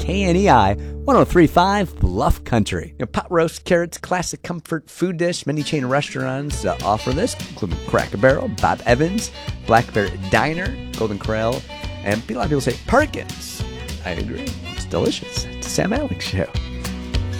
KNEI 103.5 Bluff Country. Pot roast, carrots, classic comfort food dish. Many chain restaurants offer this, including Cracker Barrel, Bob Evans, Black Bear Diner, Golden Corral, and a lot of people say Perkins. I agree. It's delicious. It's a Sam Alex Show.